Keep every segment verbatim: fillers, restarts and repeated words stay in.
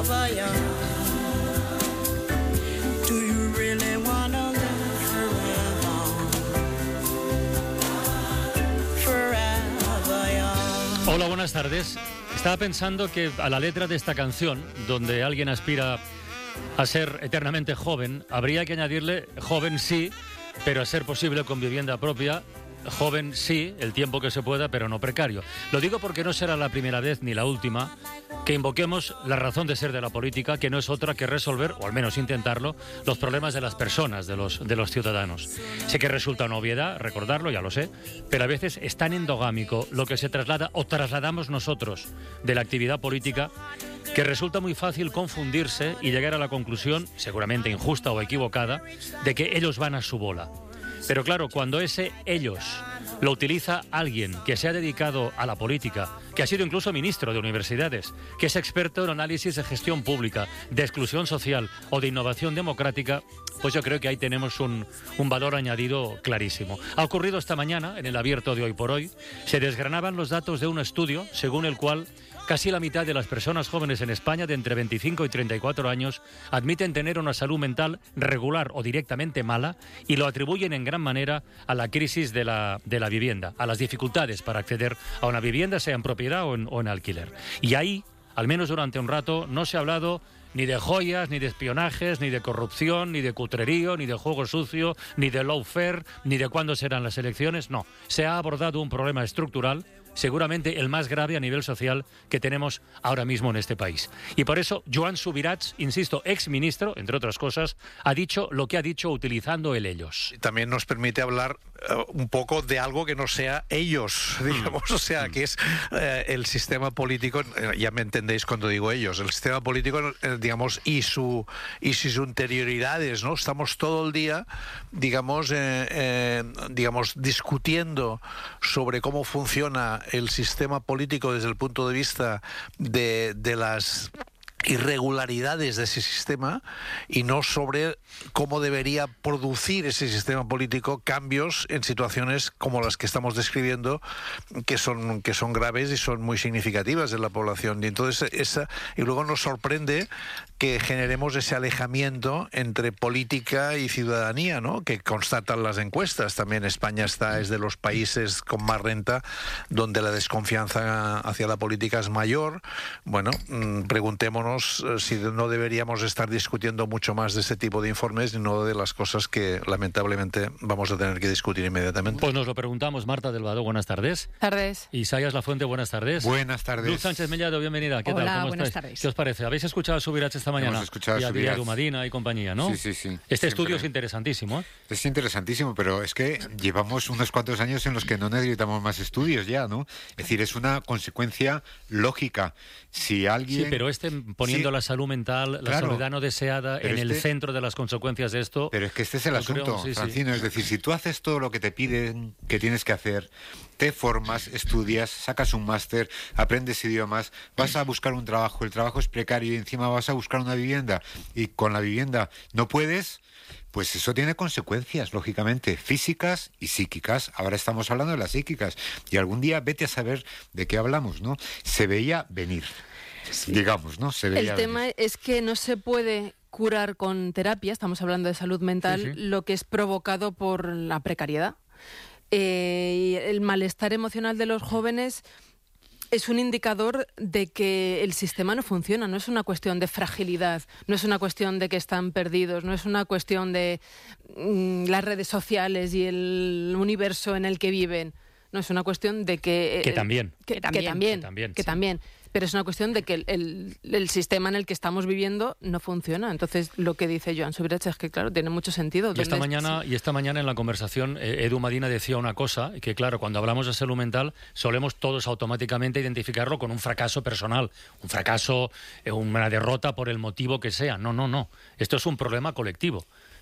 forever young? Do you really wanna live forever? Forever young. Hola, buenas tardes. Estaba pensando que a la letra de esta canción, donde alguien aspira a ser eternamente joven, habría que añadirle joven sí, pero a ser posible con vivienda propia. Joven sí, el tiempo que se pueda, pero no precario. Lo digo porque no será la primera vez ni la última que invoquemos la razón de ser de la política, que no es otra que resolver, o al menos intentarlo, los problemas de las personas, de los, de los ciudadanos. Sé que resulta una obviedad recordarlo, ya lo sé, pero a veces es tan endogámico lo que se traslada o trasladamos nosotros de la actividad política que resulta muy fácil confundirse y llegar a la conclusión, seguramente injusta o equivocada, de que ellos van a su bola. Pero claro, cuando ese ellos lo utiliza alguien que se ha dedicado a la política, que ha sido incluso ministro de universidades, que es experto en análisis de gestión pública, de exclusión social o de innovación democrática, pues yo creo que ahí tenemos un, un valor añadido clarísimo. Ha ocurrido esta mañana, en el abierto de Hoy por Hoy, se desgranaban los datos de un estudio según el cual casi la mitad de las personas jóvenes en España de entre veinticinco y treinta y cuatro años admiten tener una salud mental regular o directamente mala y lo atribuyen en gran manera a la crisis de la, de la vivienda, a las dificultades para acceder a una vivienda, sea en propiedad o en, o en alquiler. Y ahí, al menos durante un rato, no se ha hablado ni de joyas, ni de espionajes, ni de corrupción, ni de cutrerío, ni de juego sucio, ni de lawfare, ni de cuándo serán las elecciones. No, se ha abordado un problema estructural, seguramente el más grave a nivel social que tenemos ahora mismo en este país. Y por eso Joan Subirats, insisto, exministro, entre otras cosas, ha dicho lo que ha dicho utilizando el ellos. También nos permite hablar uh, un poco de algo que no sea ellos, digamos, o sea, que es uh, el sistema político, uh, ya me entendéis cuando digo ellos, el sistema político, uh, digamos, y su y sus interioridades, ¿no? Estamos todo el día, digamos, eh, eh, digamos, discutiendo sobre cómo funciona el sistema político desde el punto de vista de, de las irregularidades de ese sistema y no sobre cómo debería producir ese sistema político cambios en situaciones como las que estamos describiendo, que son que son graves y son muy significativas de la población. Y entonces esa y luego nos sorprende que generemos ese alejamiento entre política y ciudadanía, ¿no? Que constatan las encuestas. También España está es de los países con más renta donde la desconfianza hacia la política es mayor. Bueno, mmm, preguntémonos si no deberíamos estar discutiendo mucho más de ese tipo de informes y no de las cosas que lamentablemente vamos a tener que discutir inmediatamente. Pues nos lo preguntamos. Marta del Vado, buenas tardes. Tardes. Isaías Lafuente, buenas tardes. Buenas tardes. Luz Sánchez Mellado, bienvenida. ¿Qué Hola, tal? ¿Cómo buenas estáis? tardes. ¿Qué os parece? ¿Habéis escuchado a Subirats esta mañana? Hemos escuchado y a Subirats. Dumadina y compañía, ¿no? Sí, sí, sí. Este Siempre. estudio es interesantísimo, ¿eh? Es interesantísimo, pero es que llevamos unos cuantos años en los que no necesitamos más estudios ya, ¿no? Es decir, es una consecuencia lógica. Si alguien... Sí, pero este poniendo Sí. la salud mental, la Claro. soledad no deseada Pero en el este- centro de las consecuencias de esto... Pero es que este es el Yo asunto, creo, sí, sí. Francino. Es decir, si tú haces todo lo que te piden que tienes que hacer, te formas, estudias, sacas un máster, aprendes idiomas, vas a buscar un trabajo, el trabajo es precario y encima vas a buscar una vivienda y con la vivienda no puedes, pues eso tiene consecuencias, lógicamente, físicas y psíquicas. Ahora estamos hablando de las psíquicas y algún día vete a saber de qué hablamos, ¿no? Se veía venir, sí. digamos, ¿no? Se veía El tema venir. es que no se puede curar con terapia, estamos hablando de salud mental, Sí, sí. lo que es provocado por la precariedad. Eh, y el malestar emocional de los jóvenes es un indicador de que el sistema no funciona, no es una cuestión de fragilidad, no es una cuestión de que están perdidos, no es una cuestión de mm, las redes sociales y el universo en el que viven. No, es una cuestión de que... Que eh, también. Que, Que también, que también, que también, que sí. también. Pero es una cuestión de que el, el, el sistema en el que estamos viviendo no funciona. Entonces, lo que dice Joan Subirats es que, claro, tiene mucho sentido. Y esta Donde- mañana y esta mañana en la conversación eh, Edu Madina decía una cosa, que claro, cuando hablamos de salud mental solemos todos automáticamente identificarlo con un fracaso personal, un fracaso, eh, una derrota por el motivo que sea. No, no, no. Esto es un problema colectivo.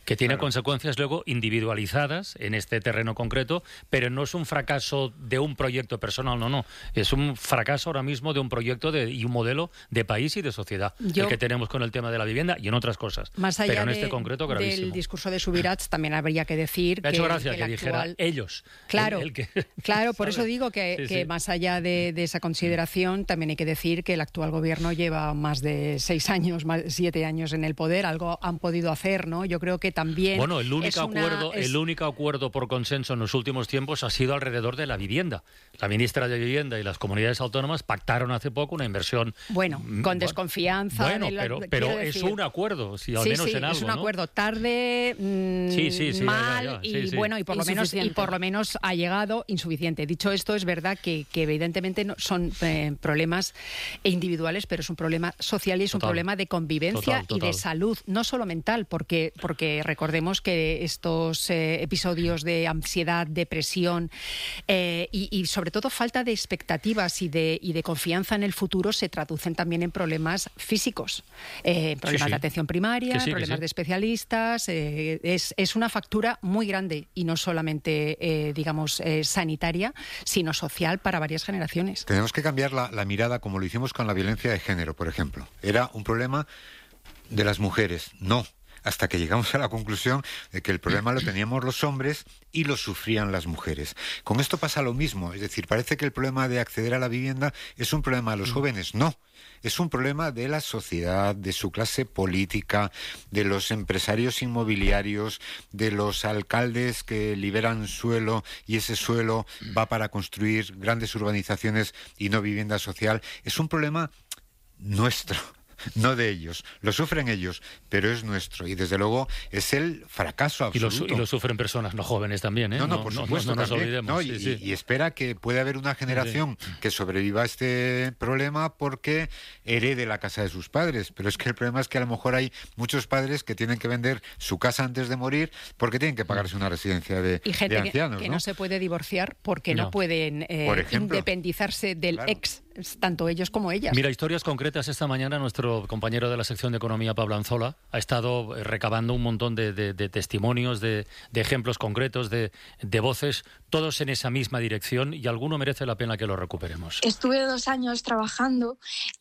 que tiene Claro. consecuencias luego individualizadas en este terreno concreto, pero no es un fracaso de un proyecto personal, no, no. Es un fracaso ahora mismo de un proyecto de, y un modelo de país y de sociedad, Yo- el que tenemos con el tema de la vivienda y en otras cosas. Más allá pero en de- este concreto, gravísimo. del discurso de Subirats, también habría que decir Me ha que, hecho gracia que que, el dijera actual... ellos. Claro, el- el que- claro, por eso ¿sabes? digo que, Sí, que sí. más allá de, de esa consideración, también hay que decir que el actual gobierno lleva más de seis años, más de siete años en el poder, algo han podido hacer, ¿no? Yo creo que también... Bueno, el único, es una- acuerdo, es- el único acuerdo por consenso en los últimos tiempos ha sido alrededor de la vivienda. La ministra de Vivienda y las comunidades autónomas pactaron hace poco una inversión... Bueno, mm, con desconfianza. Bueno, de la- pero, quiero pero es decir. un acuerdo, si al Sí, menos sí, en algo, es un ¿no? acuerdo tarde, mm, Sí, sí, sí, ya, mal ya, ya, y sí, sí. bueno y por lo menos y Insuficiente. por lo menos ha llegado insuficiente. Dicho esto, es verdad que, que evidentemente no, son eh, problemas individuales, pero es un problema social y es un Total. problema de convivencia Total, y de total. salud, no solo mental, porque porque recordemos que estos eh, episodios de ansiedad, depresión eh, y, y sobre todo falta de expectativas y de y de confianza en el futuro se traducen también en problemas físicos, eh, en problemas sí. de atención primaria, Que sí, que problemas sí. de especialistas. eh, es, es una factura muy grande y no solamente, eh, digamos, eh, sanitaria, sino social para varias generaciones. Tenemos que cambiar la, la mirada como lo hicimos con la violencia de género, por ejemplo. Era un problema de las mujeres. No. Hasta que llegamos a la conclusión de que el problema lo teníamos los hombres y lo sufrían las mujeres. Con esto pasa lo mismo. Es decir, parece que el problema de acceder a la vivienda es un problema de los jóvenes. No. Es un problema de la sociedad, de su clase política, de los empresarios inmobiliarios, de los alcaldes que liberan suelo y ese suelo va para construir grandes urbanizaciones y no vivienda social. Es un problema nuestro, no de ellos. Lo sufren ellos, pero es nuestro. Y desde luego es el fracaso Y lo, absoluto. su- y lo sufren personas no jóvenes también, ¿eh? No, no, por supuesto. No, nos también. olvidemos. No, sí, y, sí. y espera que pueda haber una generación que sobreviva a este problema porque herede la casa de sus padres. Pero es que el problema es que a lo mejor hay muchos padres que tienen que vender su casa antes de morir porque tienen que pagarse una residencia de, Y gente de que- ancianos. que, ¿no? no se puede divorciar porque no, No. pueden eh, Por ejemplo. independizarse del Claro. ex, tanto ellos como ellas. Mira, historias concretas. Esta mañana nuestro compañero de la sección de Economía, Pablo Anzola, ha estado eh, recabando un montón de, de- de testimonios, de, de ejemplos concretos, de, de voces, todos en esa misma dirección, y alguno merece la pena que lo recuperemos. Estuve dos años trabajando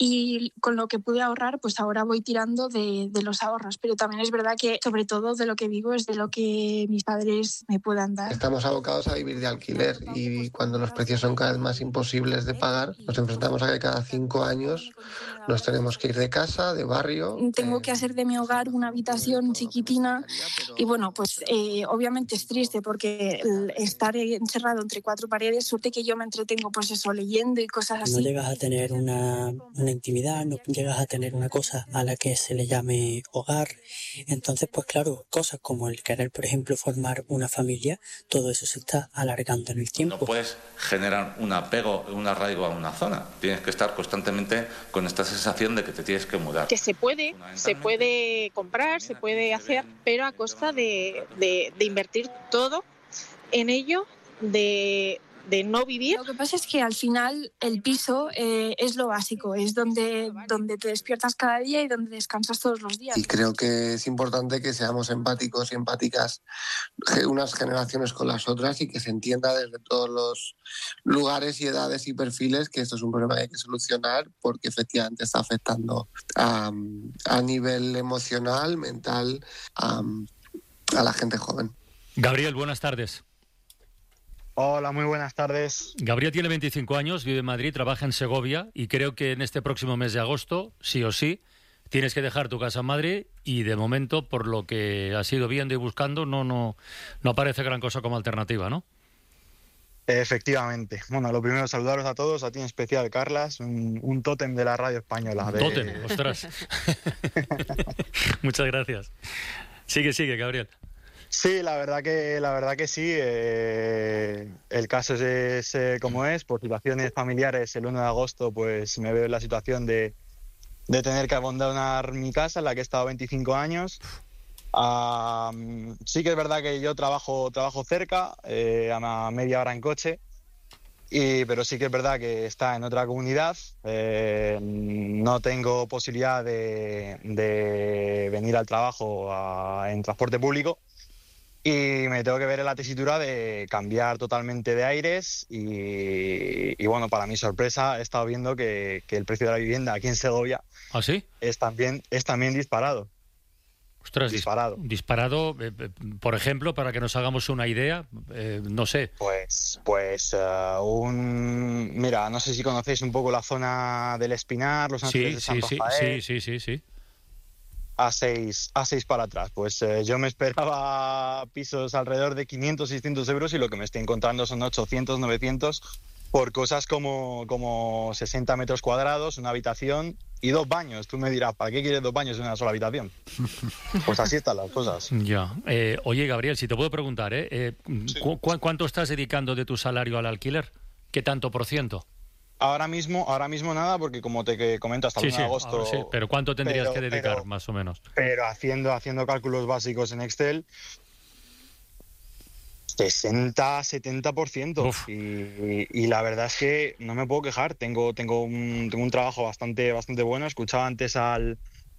y con lo que pude ahorrar, pues ahora voy tirando de, de los ahorros. Pero también es verdad que sobre todo de lo que vivo es de lo que mis padres me puedan dar. Estamos abocados a vivir de alquiler y cuando los precios son cada vez más imposibles de pagar, nos enfrentamos a que cada cinco años nos tenemos que ir de casa, de barrio. Tengo eh, que hacer de mi hogar una habitación chiquitina y bueno, pues eh, obviamente es triste porque el estar encerrado entre cuatro paredes, suerte que yo me entretengo pues eso, leyendo y cosas No así. llegas a tener una, una intimidad, no llegas a tener una cosa a la que se le llame hogar. Entonces, pues claro, cosas como el querer, por ejemplo, formar una familia, todo eso se está alargando en el No tiempo. puedes generar un apego, un arraigo a una zona. Tienes que estar constantemente con esta sensación de que te tienes que mudar. Que se puede, se puede comprar, se puede hacer, pero a costa de, de, de invertir todo en ello, de, de no vivir. Lo que pasa es que al final el piso eh, es lo básico, es donde, donde te despiertas cada día y donde descansas todos los días. Y creo que es importante que seamos empáticos y empáticas ge- unas generaciones con las otras y que se entienda desde todos los lugares y edades y perfiles que esto es un problema que hay que solucionar porque efectivamente está afectando a, a nivel emocional, mental, a, a la gente joven. Gabriel, buenas tardes. Hola, muy buenas tardes. Gabriel tiene veinticinco años, vive en Madrid, trabaja en Segovia y creo que en este próximo mes de agosto, sí o sí, tienes que dejar tu casa en Madrid y de momento, por lo que has ido viendo y buscando, no, no, no aparece gran cosa como alternativa, ¿no? Efectivamente. Bueno, lo primero, saludaros a todos, a ti en especial, Carlas, un, un tótem de la radio española. De... Tótem, ostras. Muchas gracias. Sigue, sigue, Gabriel. Sí, la verdad que la verdad que sí. Eh, el caso es, es eh, como es. Por situaciones familiares, el uno de agosto, pues me veo en la situación de, de tener que abandonar mi casa, en la que he estado veinticinco años. Um, sí que es verdad que yo trabajo trabajo cerca, eh, a media hora en coche, Y, pero sí que es verdad que está en otra comunidad, eh, no tengo posibilidad de, de venir al trabajo a, en transporte público y me tengo que ver en la tesitura de cambiar totalmente de aires y, y bueno, para mi sorpresa he estado viendo que, que el precio de la vivienda aquí en Segovia ¿Ah, sí? es también, es también disparado. Ostras, disparado. Disparado, eh, eh, por ejemplo, para que nos hagamos una idea, eh, no sé. Pues, pues uh, un... Mira, no sé si conocéis un poco la zona del Espinar, Los Ángeles Sí, de San sí, sí, Rafael. sí, sí, sí, sí. A seis, a seis para atrás. Pues eh, yo me esperaba pisos alrededor de quinientos, seiscientos euros y lo que me estoy encontrando son ochocientos, novecientos por cosas como, como sesenta metros cuadrados, una habitación y dos baños. Tú me dirás, ¿para qué quieres dos baños en una sola habitación? Pues así están las cosas. Ya. Eh, oye, Gabriel, si te puedo preguntar, ¿eh? eh Sí. ¿cu cu ¿cuánto estás dedicando de tu salario al alquiler? ¿Qué tanto por ciento? Ahora mismo, ahora mismo nada, porque como te comento, hasta el Sí, uno sí, de agosto... ahora sí, pero ¿cuánto tendrías pero- que dedicar, pero- más o menos? Pero haciendo, haciendo cálculos básicos en Excel, sesenta, setenta por ciento. Y, y la verdad es que no me puedo quejar. Tengo, tengo, un, tengo un trabajo bastante, bastante bueno. Escuchaba antes al,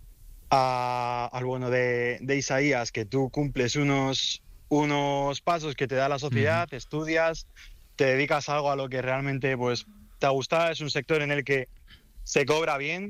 a- al bueno de, de Isaías que tú cumples unos, unos pasos que te da la sociedad, estudias, te dedicas a algo a lo que realmente pues, te gusta. Es un sector en el que se cobra bien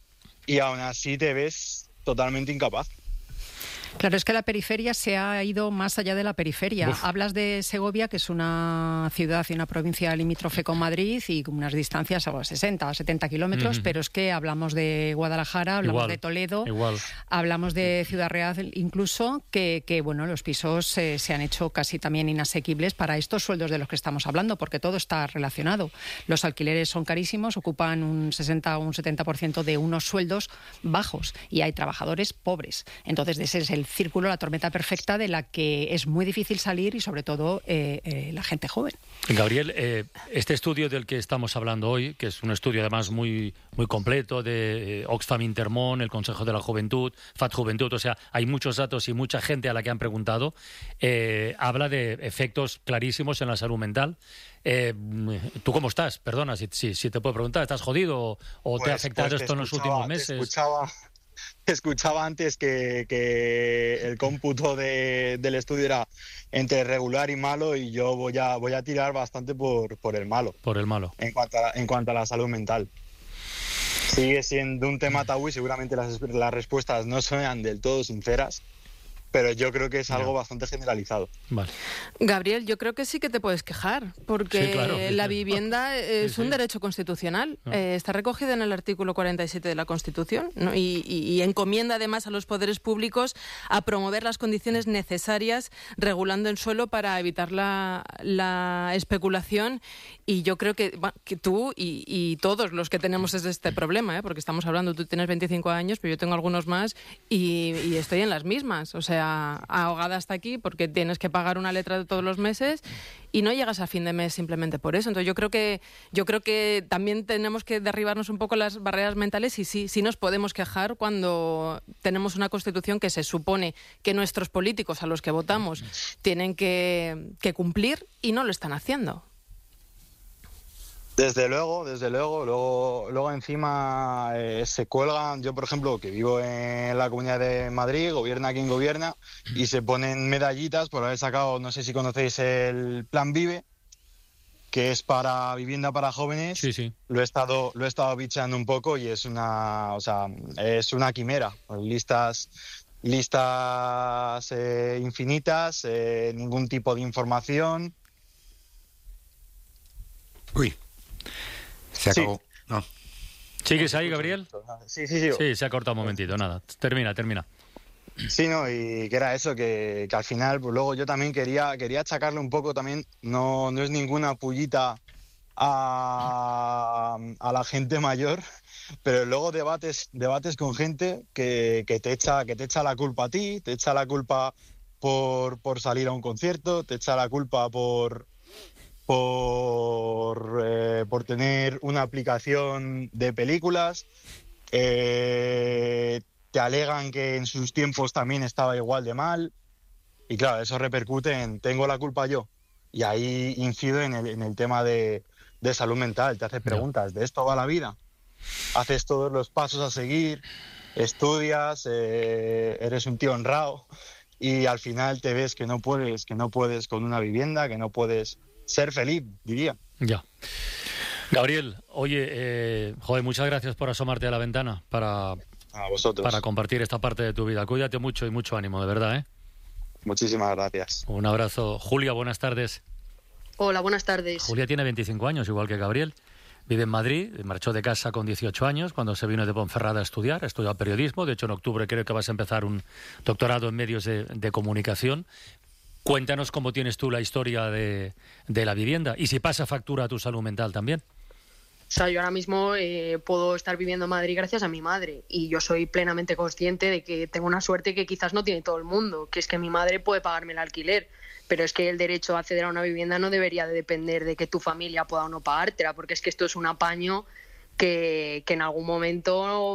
y aún así te ves totalmente incapaz. Claro, es que la periferia se ha ido más allá de la periferia. Uf. Hablas de Segovia, que es una ciudad y una provincia limítrofe con Madrid y con unas distancias a sesenta, setenta kilómetros, Ujú. pero es que hablamos de Guadalajara, hablamos Igual, de Toledo, igual. hablamos de Ciudad Real incluso, que, que bueno, los pisos eh, se han hecho casi también inasequibles para estos sueldos de los que estamos hablando, porque todo está relacionado. Los alquileres son carísimos, ocupan un sesenta o un setenta por ciento de unos sueldos bajos y hay trabajadores pobres. Entonces, ese es el círculo, la tormenta perfecta de la que es muy difícil salir y sobre todo eh, eh, la gente joven. Gabriel, eh, este estudio del que estamos hablando hoy, que es un estudio además muy, muy completo de eh, Oxfam Intermón, el Consejo de la Juventud, F A T Juventud, o sea, hay muchos datos y mucha gente a la que han preguntado, eh, habla de efectos clarísimos en la salud mental. Eh, ¿Tú cómo estás? Perdona, si, si, si te puedo preguntar, ¿estás jodido o, o te ha Pues- afectado pues te esto en los escuchaba- últimos meses? Te escuchaba, te escuchaba antes que, que el cómputo de- del estudio era entre regular y malo y yo voy a, voy a tirar bastante por, por el malo. Por el malo. En cuanto a la, en cuanto a la salud mental. Sigue siendo un tema tabú y seguramente las, las respuestas no sean del todo sinceras, pero yo creo que es algo bastante generalizado. Vale. Gabriel, yo creo que sí que te puedes quejar, porque Sí, claro. la vivienda es Sí, un sí. derecho constitucional. Ah. Eh, está recogida en el artículo cuarenta y siete de la Constitución, ¿no? y, y- y encomienda además a los poderes públicos a promover las condiciones necesarias regulando el suelo para evitar la, la especulación. Y yo creo que, bueno, que tú y, y todos los que tenemos es este problema, ¿eh? Porque estamos hablando, tú tienes veinticinco años, pero yo tengo algunos más y, y estoy en las mismas. O sea, ahogada hasta aquí porque tienes que pagar una letra de todos los meses y no llegas a fin de mes simplemente por eso. Entonces yo creo que yo creo que también tenemos que derribarnos un poco las barreras mentales y sí, sí nos podemos quejar cuando tenemos una Constitución que se supone que nuestros políticos a los que votamos tienen que, que cumplir y no lo están haciendo. Desde luego, desde luego. Luego, luego encima eh, se cuelgan, yo por ejemplo, que vivo en la Comunidad de Madrid, gobierna quien gobierna, y se ponen medallitas por haber sacado, no sé si conocéis el Plan Vive, que es para vivienda para jóvenes. Sí, sí. Lo he estado, lo he estado bicheando un poco y es una, o sea, es una quimera. Listas, listas eh, infinitas, eh, ningún tipo de información. Uy. Se Sí. acabó. No. ¿Sigues ahí, Gabriel? Sí, sí, sí. Sí, se ha cortado un momentito, nada. Termina, termina. Sí, no, y que era eso, que, que al final, pues luego yo también quería, quería achacarle un poco también, no, no es ninguna pullita a, a la gente mayor, pero luego debates, debates con gente que, que te echa, que te echa la culpa a ti, te echa la culpa por, por salir a un concierto, te echa la culpa por por, eh, por tener una aplicación de películas, eh, te alegan que en sus tiempos también estaba igual de mal y claro, eso repercute en tengo la culpa yo y ahí incido en el, en el tema de, de salud mental, te hace preguntas, ¿de esto va la vida? Haces todos los pasos a seguir, estudias, eh, eres un tío honrado y al final te ves que no puedes, que no puedes con una vivienda, que no puedes ser feliz, diría. Ya. Gabriel, oye, eh, joder, muchas gracias por asomarte a la ventana para, a vosotros. para compartir esta parte de tu vida. Cuídate mucho y mucho ánimo, de verdad, ¿eh? Muchísimas gracias. Un abrazo. Julia, buenas tardes. Hola, buenas tardes. Julia tiene veinticinco años, igual que Gabriel. Vive en Madrid, marchó de casa con dieciocho años cuando se vino de Ponferrada a estudiar, estudió periodismo. De hecho, en octubre creo que vas a empezar un doctorado en medios de, de comunicación. Cuéntanos cómo tienes tú la historia de, de la vivienda y si pasa factura a tu salud mental también. O sea, yo ahora mismo eh, puedo estar viviendo en Madrid gracias a mi madre y yo soy plenamente consciente de que tengo una suerte que quizás no tiene todo el mundo, que es que mi madre puede pagarme el alquiler, pero es que el derecho a acceder a una vivienda no debería de depender de que tu familia pueda o no pagártela, porque es que esto es un apaño que, que en algún momento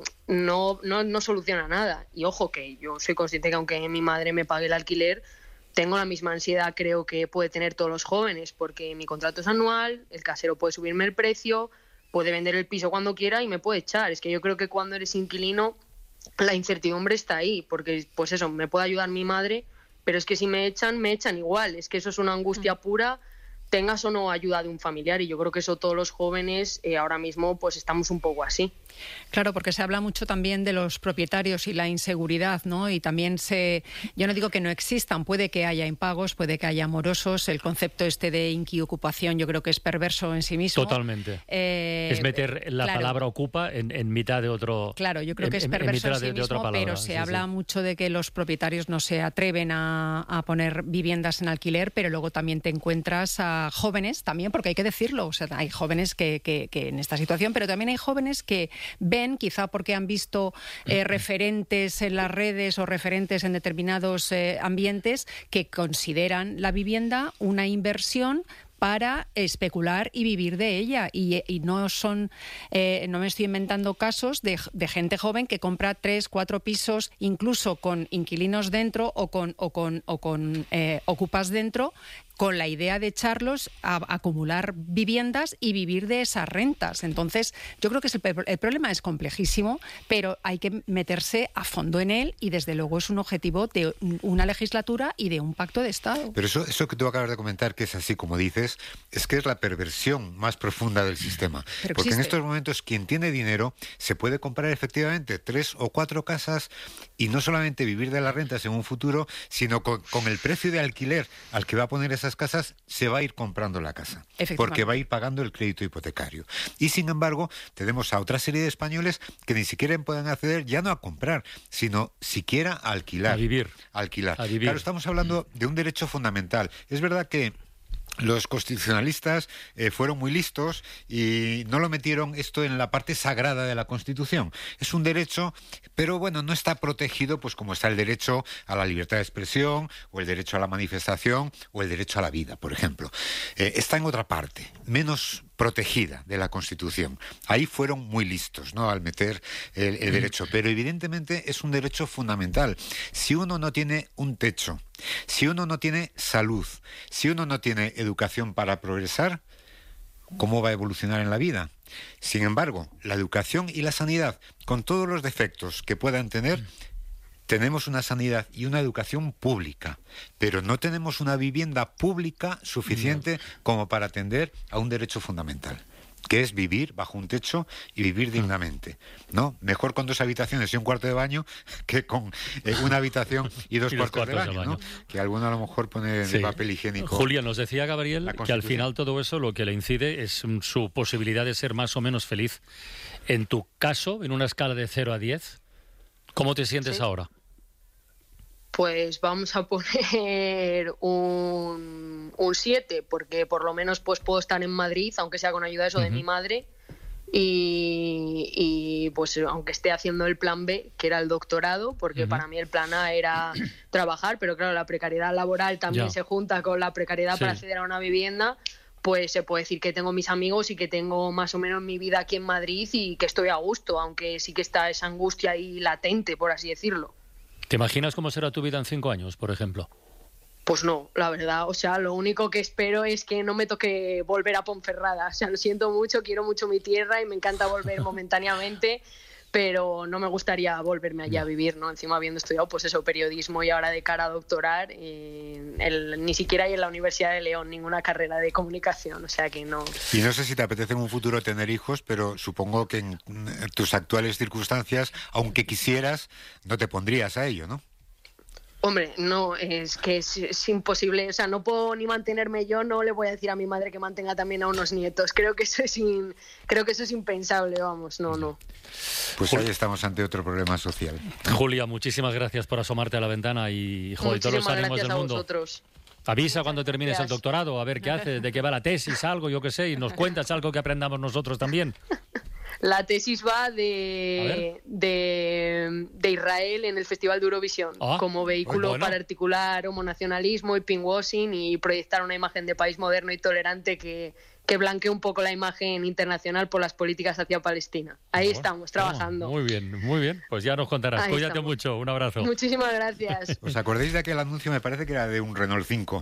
no, no, no soluciona nada. Y ojo, que yo soy consciente que aunque mi madre me pague el alquiler, tengo la misma ansiedad, creo que puede tener todos los jóvenes, porque mi contrato es anual, el casero puede subirme el precio, puede vender el piso cuando quiera y me puede echar. Es que yo creo que cuando eres inquilino la incertidumbre está ahí, porque pues eso, me puede ayudar mi madre, pero es que si me echan, me echan igual. Es que eso es una angustia pura, tengas o no ayuda de un familiar, y yo creo que eso todos los jóvenes eh, ahora mismo pues estamos un poco así. Claro, porque se habla mucho también de los propietarios y la inseguridad, ¿no? Y también se... Yo no digo que no existan, puede que haya impagos, puede que haya morosos. El concepto este de inquiocupación yo creo que es perverso en sí mismo. Totalmente. Eh, es meter la claro. palabra ocupa en, en mitad de otro... Claro, yo creo en, que es en, perverso en, en sí de, de mismo, palabra, pero se sí, habla sí. mucho de que los propietarios no se atreven a, a poner viviendas en alquiler, pero luego también te encuentras a jóvenes, también, porque hay que decirlo, o sea, hay jóvenes que, que, que en esta situación, pero también hay jóvenes que ven, quizá porque han visto eh, referentes en las redes o referentes en determinados eh, ambientes, que consideran la vivienda una inversión para especular y vivir de ella. Y, y no son, eh, no me estoy inventando casos de, de gente joven que compra tres, cuatro pisos, incluso con inquilinos dentro o con, o con, o con eh, ocupas dentro, con la idea de echarlos a, a acumular viviendas y vivir de esas rentas. Entonces, yo creo que es el, el problema es complejísimo, pero hay que meterse a fondo en él y, desde luego, es un objetivo de una legislatura y de un pacto de Estado. Pero eso, eso que tú acabas de comentar, que es así como dices, es que es la perversión más profunda del sistema. Pero porque existe. en estos momentos quien tiene dinero se puede comprar efectivamente tres o cuatro casas y no solamente vivir de las rentas en un futuro, sino con, con el precio de alquiler al que va a poner esas casas, se va a ir comprando la casa, porque va a ir pagando el crédito hipotecario. Y sin embargo, tenemos a otra serie de españoles que ni siquiera pueden acceder ya no a comprar, sino siquiera a alquilar. A vivir. A alquilar. A vivir. Claro, estamos hablando de un derecho fundamental. Es verdad que los constitucionalistas eh, fueron muy listos y no lo metieron esto en la parte sagrada de la Constitución. Es un derecho, pero bueno, no está protegido pues como está el derecho a la libertad de expresión o el derecho a la manifestación o el derecho a la vida, por ejemplo. Eh, está en otra parte, menos protegida de la Constitución. Ahí fueron muy listos, ¿no?, al meter el, el derecho, pero evidentemente es un derecho fundamental. Si uno no tiene un techo, si uno no tiene salud, si uno no tiene educación para progresar, ¿cómo va a evolucionar en la vida? Sin embargo, la educación y la sanidad, con todos los defectos que puedan tener, tenemos una sanidad y una educación pública, pero no tenemos una vivienda pública suficiente como para atender a un derecho fundamental, que es vivir bajo un techo y vivir dignamente, ¿no? Mejor con dos habitaciones y un cuarto de baño que con eh, una habitación y dos, y cuartos, dos cuartos de baño, de baño. ¿no? Que alguno a lo mejor pone Sí. de papel higiénico. Julia, nos decía Gabriel que al final todo eso lo que le incide es mm, su posibilidad de ser más o menos feliz. En tu caso, en una escala de cero a diez, ¿cómo te sientes Sí. ahora? Pues vamos a poner un, un siete, porque por lo menos pues puedo estar en Madrid, aunque sea con ayuda de eso, uh-huh. de mi madre, y, y pues aunque esté haciendo el plan B, que era el doctorado, porque uh-huh. para mí el plan A era trabajar, pero claro, la precariedad laboral también ya. se junta con la precariedad sí. para acceder a una vivienda. Pues se puede decir que tengo mis amigos y que tengo más o menos mi vida aquí en Madrid y que estoy a gusto, aunque sí que está esa angustia ahí latente, por así decirlo. ¿Te imaginas cómo será tu vida en cinco años, por ejemplo? Pues no, la verdad, o sea, lo único que espero es que no me toque volver a Ponferrada. O sea, lo siento mucho, quiero mucho mi tierra y me encanta volver momentáneamente, pero no me gustaría volverme allá a vivir, ¿no? Encima habiendo estudiado, pues eso, periodismo y ahora de cara a doctorar, eh, el, ni siquiera hay en la Universidad de León ninguna carrera de comunicación, o sea que no. Y no sé si te apetece en un futuro tener hijos, pero supongo que en tus actuales circunstancias, aunque quisieras, no te pondrías a ello, ¿no? Hombre, no, es que es, es imposible, o sea, no puedo ni mantenerme yo, no le voy a decir a mi madre que mantenga también a unos nietos, creo que eso es in, creo que eso es impensable, vamos, no, no. Pues ahí estamos ante otro problema social. Julia, muchísimas gracias por asomarte a la ventana y, joder, todos los ánimos del mundo. Vosotros. Avisa cuando termines gracias. el doctorado, a ver qué haces, de qué va la tesis, algo, yo qué sé, y nos cuentas algo que aprendamos nosotros también. La tesis va de, de, de Israel en el Festival de Eurovisión, ah, como vehículo bueno. para articular homonacionalismo y pinkwashing y proyectar una imagen de país moderno y tolerante que, que blanquee un poco la imagen internacional por las políticas hacia Palestina. Ahí bueno, estamos, trabajando. Muy bien, muy bien. Pues ya nos contarás. Ahí Cuídate estamos. mucho. Un abrazo. Muchísimas gracias. ¿Os acordáis de aquel anuncio? Me parece que era de un Renault cinco,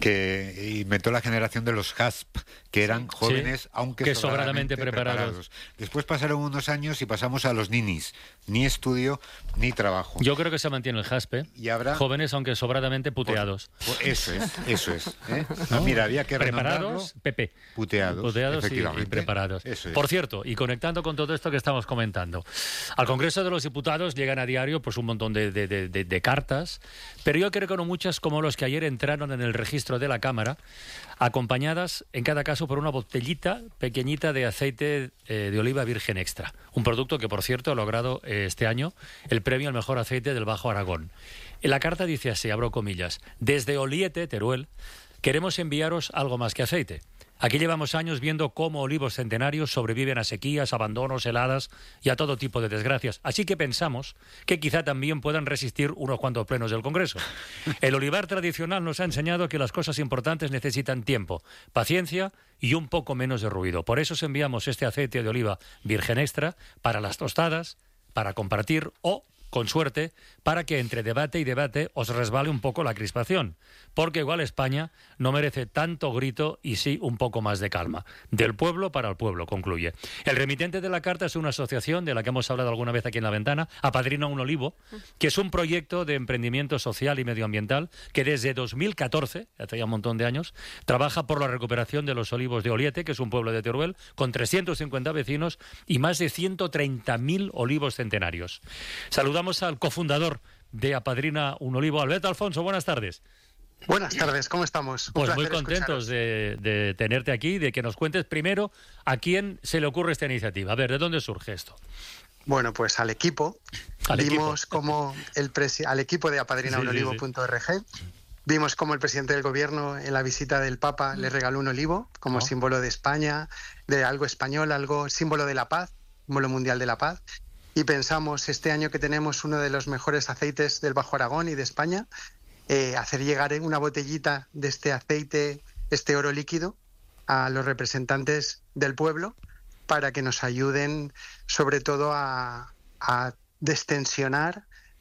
que inventó la generación de los H A S P, que eran jóvenes, sí, aunque que sobradamente, sobradamente preparados. preparados. Después pasaron unos años y pasamos a los ninis. Ni estudio, ni trabajo. Yo creo que se mantiene el H A S P. ¿eh? Y habrá... Jóvenes, aunque sobradamente puteados. Pues, pues eso es, eso es. ¿eh? ¿No? Mira, había que preparados, Pepe. Puteados. Puteados y, y preparados. Por cierto, y conectando con todo esto que estamos comentando, al Congreso de los Diputados llegan a diario pues un montón de, de, de, de, de cartas, pero yo creo que no muchas como los que ayer entraron en el registro de la Cámara, acompañadas en cada caso por una botellita pequeñita de aceite eh, de oliva virgen extra, un producto que por cierto ha logrado eh, este año el premio al mejor aceite del Bajo Aragón. En la carta dice así, abro comillas: desde Oliete, Teruel, queremos enviaros algo más que aceite. Aquí llevamos años viendo cómo olivos centenarios sobreviven a sequías, abandonos, heladas y a todo tipo de desgracias. Así que pensamos que quizá también puedan resistir unos cuantos plenos del Congreso. El olivar tradicional nos ha enseñado que las cosas importantes necesitan tiempo, paciencia y un poco menos de ruido. Por eso os enviamos este aceite de oliva virgen extra para las tostadas, para compartir o, con suerte, para que entre debate y debate os resbale un poco la crispación, porque igual España no merece tanto grito y sí un poco más de calma. Del pueblo para el pueblo, concluye. El remitente de la carta es una asociación de la que hemos hablado alguna vez aquí en La Ventana, Apadrina un Olivo, que es un proyecto de emprendimiento social y medioambiental que desde dos mil catorce, hace ya un montón de años, trabaja por la recuperación de los olivos de Oliete, que es un pueblo de Teruel, con trescientos cincuenta vecinos y más de ciento treinta mil olivos centenarios. Saludamos al cofundador de Apadrina un Olivo, Alberto Alfonso. Buenas tardes. Buenas tardes, ¿cómo estamos? Un pues muy contentos de, de tenerte aquí, de que nos cuentes primero a quién se le ocurre esta iniciativa. A ver, ¿de dónde surge esto? Bueno, pues al equipo. ¿Al Vimos equipo? como el presi- al equico de apadrina un olivo punto org. Sí, sí. Vimos cómo el presidente del gobierno en la visita del Papa le regaló un olivo como oh. símbolo de España, de algo español, algo símbolo de la paz, símbolo mundial de la paz. Y pensamos este año que tenemos uno de los mejores aceites del Bajo Aragón y de España, eh, hacer llegar una botellita de este aceite, este oro líquido, a los representantes del pueblo para que nos ayuden sobre todo a, a destensionar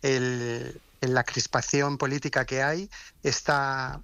el, la crispación política que hay, esta,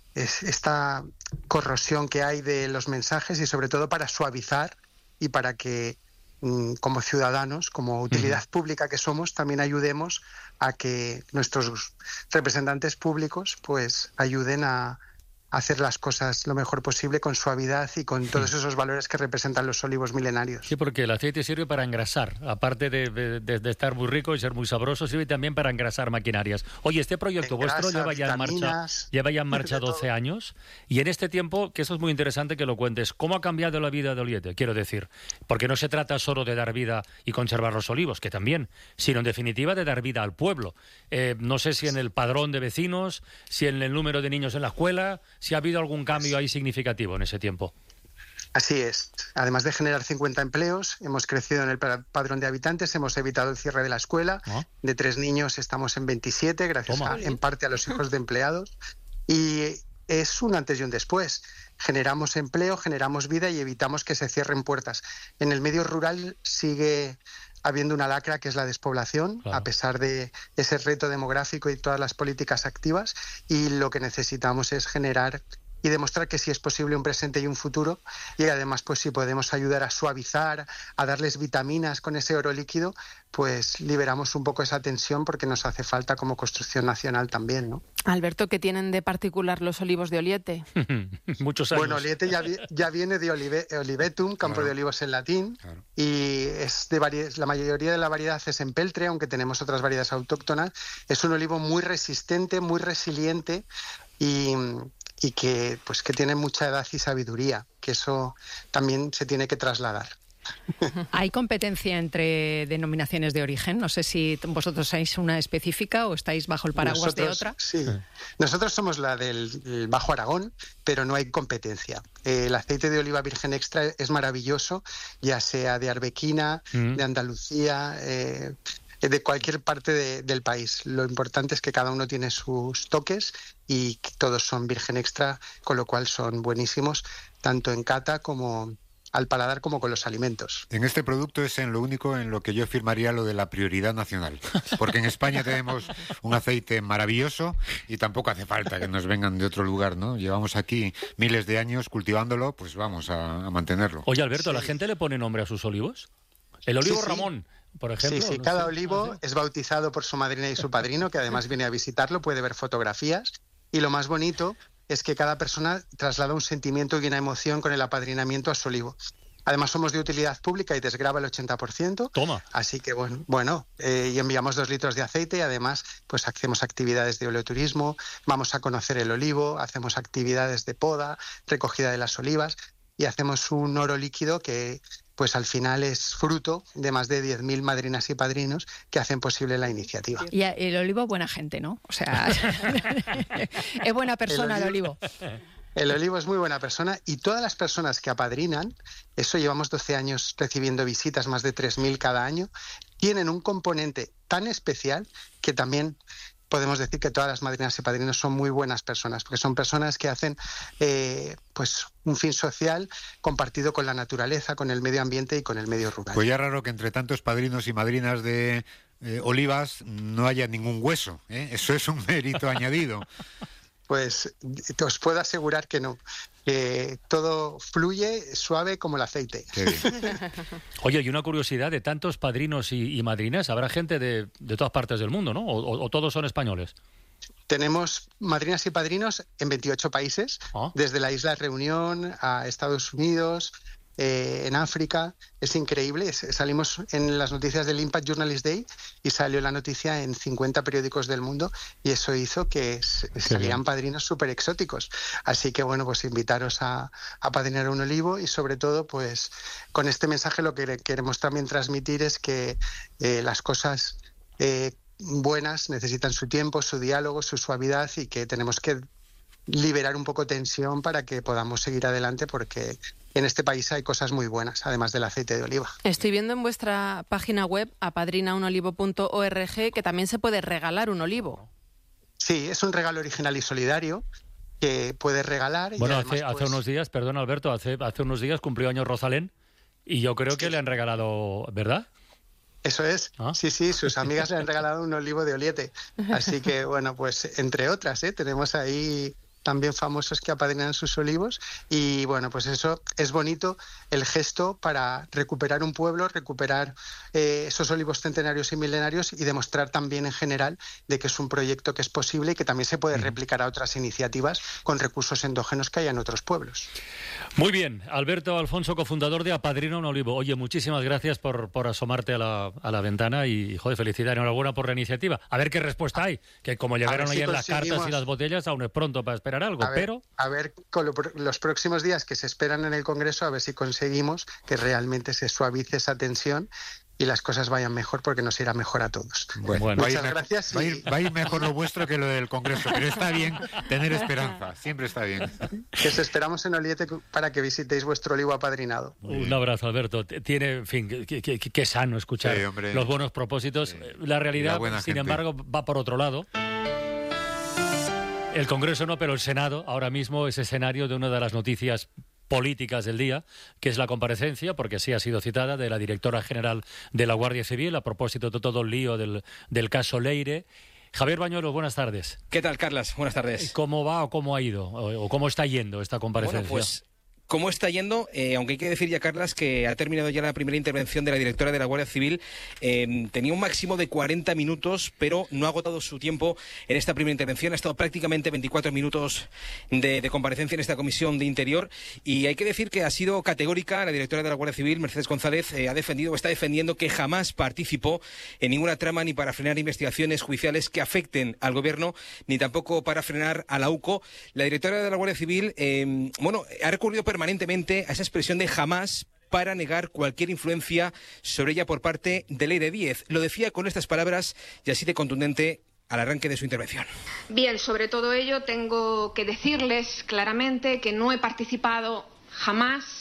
esta corrosión que hay de los mensajes y sobre todo para suavizar y para que como ciudadanos, como utilidad uh-huh. pública que somos, también ayudemos a que nuestros representantes públicos pues ayuden a hacer las cosas lo mejor posible con suavidad y con todos esos valores que representan los olivos milenarios. Sí, porque el aceite sirve para engrasar, aparte de, de, de estar muy rico y ser muy sabroso, sirve también para engrasar maquinarias. Oye, este proyecto Engrasa, vuestro lleva ya en marcha, lleva ya en marcha doce años, y en este tiempo, que eso es muy interesante que lo cuentes, ¿cómo ha cambiado la vida de Oliete? Quiero decir, porque no se trata solo de dar vida y conservar los olivos, que también, sino en definitiva de dar vida al pueblo. Eh, no sé si en el padrón de vecinos, si en el número de niños en la escuela, si ha habido algún cambio ahí significativo en ese tiempo. Así es. Además de generar cincuenta empleos, hemos crecido en el padrón de habitantes, hemos evitado el cierre de la escuela. ¿Ah? De tres niños estamos en veintisiete, gracias a, en parte a los hijos de empleados. Y es un antes y un después. Generamos empleo, generamos vida y evitamos que se cierren puertas. En el medio rural sigue habiendo una lacra que es la despoblación, claro, a pesar de ese reto demográfico y todas las políticas activas, y lo que necesitamos es generar y demostrar que sí es posible un presente y un futuro, y además pues si podemos ayudar a suavizar, a darles vitaminas con ese oro líquido, pues liberamos un poco esa tensión porque nos hace falta como construcción nacional también, ¿no? Alberto, ¿qué tienen de particular los olivos de Oliete? Muchos años. Bueno, Oliete ya, vi, ya viene de olive, Olivetum, campo claro. de olivos en latín, claro. y es de vari- la mayoría de la variedad es empeltre, aunque tenemos otras variedades autóctonas. Es un olivo muy resistente, muy resiliente y... y que pues que tiene mucha edad y sabiduría, que eso también se tiene que trasladar. ¿Hay competencia entre denominaciones de origen? No sé si vosotros sois una específica o estáis bajo el paraguas nosotros, de otra. Sí, nosotros somos la del Bajo Aragón, pero no hay competencia. Eh, el aceite de oliva virgen extra es maravilloso, ya sea de Arbequina, mm. de Andalucía... Eh, de cualquier parte de, del país. Lo importante es que cada uno tiene sus toques y que todos son virgen extra, con lo cual son buenísimos, tanto en cata como al paladar como con los alimentos. En este producto es en lo único en lo que yo firmaría lo de la prioridad nacional, porque en España tenemos un aceite maravilloso y tampoco hace falta que nos vengan de otro lugar, ¿no? Llevamos aquí miles de años cultivándolo, pues vamos a, a mantenerlo. Oye, Alberto, sí. ¿la gente le pone nombre a sus olivos? El olivo sí, sí. Ramón, por ejemplo. Sí, sí, no cada sé. olivo Ah, ¿sí? es bautizado por su madrina y su padrino, que además viene a visitarlo, puede ver fotografías, y lo más bonito es que cada persona traslada un sentimiento y una emoción con el apadrinamiento a su olivo. Además somos de utilidad pública y desgrava el ochenta por ciento. Toma. Así que bueno, bueno eh, y enviamos dos litros de aceite y además pues hacemos actividades de oleoturismo, vamos a conocer el olivo, hacemos actividades de poda, recogida de las olivas y hacemos un oro líquido que pues al final es fruto de más de diez mil madrinas y padrinos que hacen posible la iniciativa. Y el olivo, buena gente, ¿no? O sea, es buena persona el olivo. El olivo. El olivo es muy buena persona y todas las personas que apadrinan, eso llevamos doce años recibiendo visitas, más de tres mil cada año, tienen un componente tan especial que también podemos decir que todas las madrinas y padrinos son muy buenas personas, porque son personas que hacen eh, pues un fin social compartido con la naturaleza, con el medio ambiente y con el medio rural. Pues ya raro que entre tantos padrinos y madrinas de eh, olivas no haya ningún hueso, ¿eh? Eso es un mérito añadido. Pues te os puedo asegurar que no, que todo fluye suave como el aceite. Oye, y una curiosidad, de tantos padrinos y, y madrinas, ¿habrá gente de, de todas partes del mundo, no? ¿O, o todos son españoles? Tenemos madrinas y padrinos en veintiocho países, ¿Ah? desde la isla Reunión a Estados Unidos, eh, en África. Es increíble. Es, salimos en las noticias del Impact Journalist Day y salió la noticia en cincuenta periódicos del mundo y eso hizo que salieran padrinos súper exóticos. Así que bueno, pues invitaros a, a padrinar un olivo y sobre todo pues con este mensaje lo que queremos también transmitir es que eh, las cosas eh, buenas necesitan su tiempo, su diálogo, su suavidad y que tenemos que liberar un poco tensión para que podamos seguir adelante porque en este país hay cosas muy buenas, además del aceite de oliva. Estoy viendo en vuestra página web, apadrina un olivo punto org, que también se puede regalar un olivo. Sí, es un regalo original y solidario que puedes regalar. Bueno, y hace, además, hace pues... unos días, perdón Alberto, hace, hace unos días cumplió años Rosalén y yo creo que sí. le han regalado, ¿verdad? Eso es, ¿Ah? sí, sí, sus amigas le han regalado un olivo de Oliete. Así que, bueno, pues entre otras, ¿eh? tenemos ahí también famosos que apadrinan sus olivos y bueno, pues eso es bonito, el gesto para recuperar un pueblo, recuperar eh, esos olivos centenarios y milenarios y demostrar también en general de que es un proyecto que es posible y que también se puede replicar a otras iniciativas con recursos endógenos que hay en otros pueblos. Muy bien, Alberto Alfonso, cofundador de Apadrina un Olivo. Oye, muchísimas gracias por, por asomarte a la, a la ventana y, joder, felicidad, enhorabuena por la iniciativa. A ver qué respuesta hay, que como llegaron ahí si en las cartas y las botellas, aún es pronto para esperar algo, a ver, pero... A ver, con lo, los próximos días que se esperan en el Congreso, a ver si conseguimos que realmente se suavice esa tensión y las cosas vayan mejor porque nos irá mejor a todos. Bueno, muchas va gracias. Y... Va, a ir, va a ir mejor lo vuestro que lo del Congreso, pero está bien tener esperanza, siempre está bien. Que os esperamos en Oliete para que visitéis vuestro olivo apadrinado. Un abrazo, Alberto. Tiene, en fin, qué sano escuchar sí, los buenos propósitos. Sí. La realidad, la sin gente. embargo, va por otro lado. El Congreso no, pero el Senado ahora mismo es escenario de una de las noticias políticas del día, que es la comparecencia, porque sí ha sido citada, de la directora general de la Guardia Civil a propósito de todo el lío del, del caso Leire. Javier Bañuelos, buenas tardes. ¿Qué tal, Carlas? Buenas tardes. ¿Cómo va o cómo ha ido o, o cómo está yendo esta comparecencia? Bueno, pues... ¿Cómo está yendo? Eh, aunque hay que decir ya, Carlas, que ha terminado ya la primera intervención de la directora de la Guardia Civil. Eh, tenía un máximo de cuarenta minutos, pero no ha agotado su tiempo en esta primera intervención. Ha estado prácticamente veinticuatro minutos de, de comparecencia en esta Comisión de Interior. Y hay que decir que ha sido categórica la directora de la Guardia Civil, Mercedes González, eh, ha defendido o está defendiendo que jamás participó en ninguna trama ni para frenar investigaciones judiciales que afecten al Gobierno, ni tampoco para frenar a la U C O. La directora de la Guardia Civil, eh, bueno, ha recurrido permanentemente a esa expresión de jamás para negar cualquier influencia sobre ella por parte de Leire Díez. Lo decía con estas palabras y así de contundente al arranque de su intervención. Bien, sobre todo ello tengo que decirles claramente que no he participado jamás,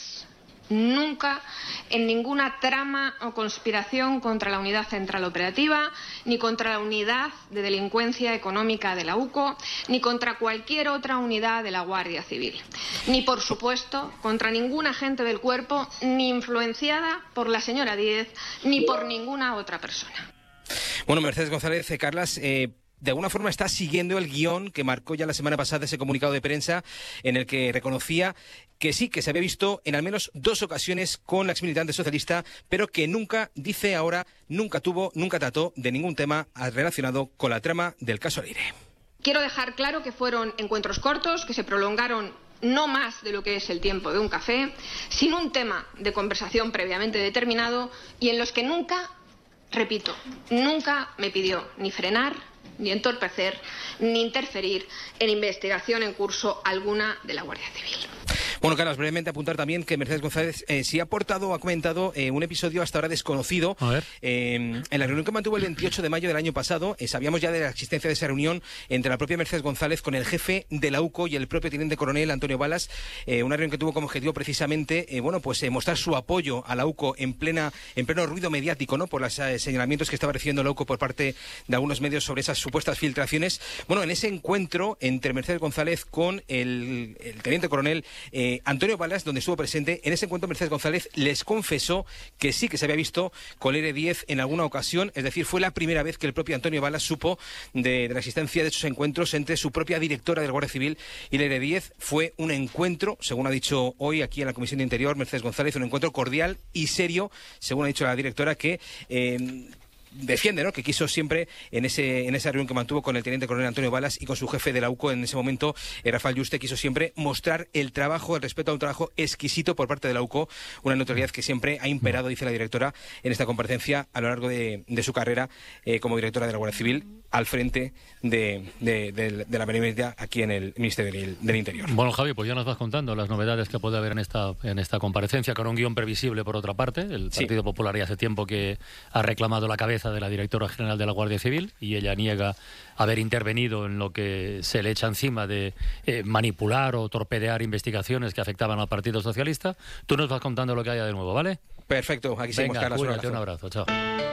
nunca, en ninguna trama o conspiración contra la Unidad Central Operativa, ni contra la Unidad de Delincuencia Económica de la U C O, ni contra cualquier otra unidad de la Guardia Civil. Ni, por supuesto, contra ningún agente del cuerpo, ni influenciada por la señora Díez, ni por ninguna otra persona. Bueno, Mercedes González, eh, Carlas, eh... de alguna forma está siguiendo el guión que marcó ya la semana pasada ese comunicado de prensa en el que reconocía que sí, que se había visto en al menos dos ocasiones con la exmilitante socialista, pero que nunca, dice ahora, nunca tuvo, nunca trató de ningún tema relacionado con la trama del caso Leire. Quiero dejar claro que fueron encuentros cortos, que se prolongaron no más de lo que es el tiempo de un café, sin un tema de conversación previamente determinado y en los que nunca, repito, nunca me pidió ni frenar, ni entorpecer, ni interferir en investigación en curso alguna de la Guardia Civil. Bueno, Carlos, brevemente apuntar también que Mercedes González eh, sí ha aportado o ha comentado eh, un episodio hasta ahora desconocido. A ver. Eh, en la reunión que mantuvo el veintiocho de mayo del año pasado, eh, sabíamos ya de la existencia de esa reunión entre la propia Mercedes González con el jefe de la U C O y el propio teniente coronel Antonio Balas, eh, una reunión que tuvo como objetivo precisamente eh, bueno, pues eh, mostrar su apoyo a la U C O en plena en pleno ruido mediático, ¿no? Por los eh, señalamientos que estaba recibiendo la U C O por parte de algunos medios sobre esas supuestas filtraciones. Bueno, en ese encuentro entre Mercedes González con el, el teniente coronel eh, Antonio Balas, donde estuvo presente, en ese encuentro Mercedes González les confesó que sí que se había visto con Leire Díez en alguna ocasión, es decir, fue la primera vez que el propio Antonio Balas supo de, de la existencia de esos encuentros entre su propia directora de la Guardia Civil y Leire Díez. Fue un encuentro, según ha dicho hoy aquí en la Comisión de Interior Mercedes González, un encuentro cordial y serio, según ha dicho la directora, que eh, defiende, ¿no?, que quiso siempre en ese en esa reunión que mantuvo con el teniente coronel Antonio Balas y con su jefe de la U C O en ese momento, eh, Rafael Yuste, quiso siempre mostrar el trabajo, el respeto a un trabajo exquisito por parte de la U C O, una notoriedad que siempre ha imperado, dice la directora, en esta comparecencia a lo largo de, de su carrera eh, como directora de la Guardia Civil al frente de, de, de, de la benemérita aquí en el Ministerio del, del Interior. Bueno, Javi, pues ya nos vas contando las novedades que puede haber en esta en esta comparecencia, con un guión previsible por otra parte. El Partido sí. Popular ya hace tiempo que ha reclamado la cabeza de la directora general de la Guardia Civil y ella niega haber intervenido en lo que se le echa encima de eh, manipular o torpedear investigaciones que afectaban al Partido Socialista. Tú nos vas contando lo que haya de nuevo, ¿vale? Perfecto, aquí seguimos, Carlos. Cuídate, un abrazo, chao.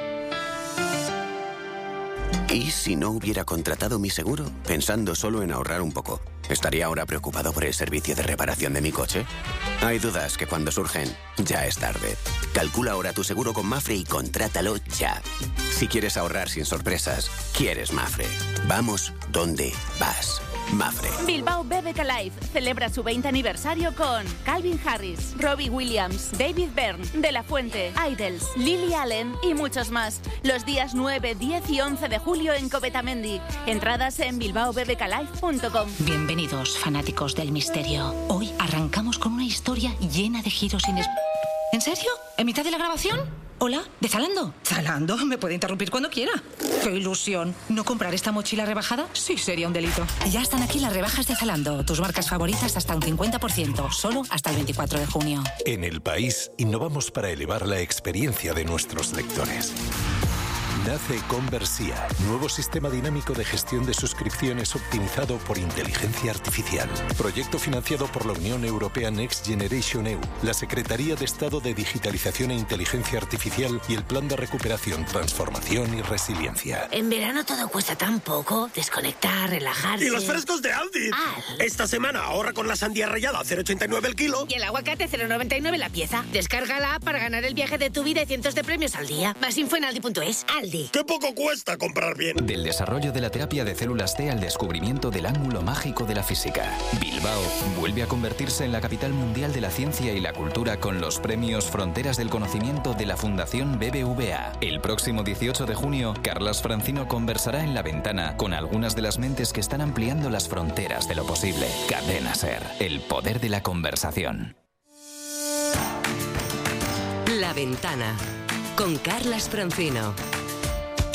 ¿Y si no hubiera contratado mi seguro? Pensando solo en ahorrar un poco. ¿Estaría ahora preocupado por el servicio de reparación de mi coche? Hay dudas que cuando surgen, ya es tarde. Calcula ahora tu seguro con Mafre y contrátalo ya. Si quieres ahorrar sin sorpresas, quieres Mafre. Vamos donde vas. Mafre. Bilbao B B K Life celebra su veinte aniversario con Calvin Harris, Robbie Williams, David Byrne, De La Fuente, Idols, Lily Allen y muchos más. Los días nueve, diez y once de julio en Covetamendi. Entradas en bilbao b b k life punto com. Bienvenidos, fanáticos del misterio. Hoy arrancamos con una historia llena de giros inesperados. ¿En serio? ¿En mitad de la grabación? Hola, ¿de Zalando? Zalando, me puede interrumpir cuando quiera. ¡Qué ilusión! ¿No comprar esta mochila rebajada? Sí, sería un delito. Ya están aquí las rebajas de Zalando. Tus marcas favoritas hasta un cincuenta por ciento. Solo hasta el veinticuatro de junio. En El País, innovamos para elevar la experiencia de nuestros lectores. Nace Conversia, nuevo sistema dinámico de gestión de suscripciones optimizado por inteligencia artificial. Proyecto financiado por la Unión Europea Next Generation E U, la Secretaría de Estado de Digitalización e Inteligencia Artificial y el Plan de Recuperación, Transformación y Resiliencia. En verano todo cuesta tan poco. Desconectar, relajarse. ¡Y los frescos de Aldi! Aldi. Esta semana ahorra con la sandía rallada a cero coma ochenta y nueve el kilo. Y el aguacate cero coma noventa y nueve la pieza. Descarga la app para ganar el viaje de tu vida y cientos de premios al día. Más info en aldi punto es. Aldi. ¡Qué poco cuesta comprar bien! Del desarrollo de la terapia de células T al descubrimiento del ángulo mágico de la física. Bilbao vuelve a convertirse en la capital mundial de la ciencia y la cultura con los premios Fronteras del Conocimiento de la Fundación B B V A. El próximo dieciocho de junio, Carlas Francino conversará en La Ventana con algunas de las mentes que están ampliando las fronteras de lo posible. Cadena SER, el poder de la conversación. La Ventana con Carlas Francino.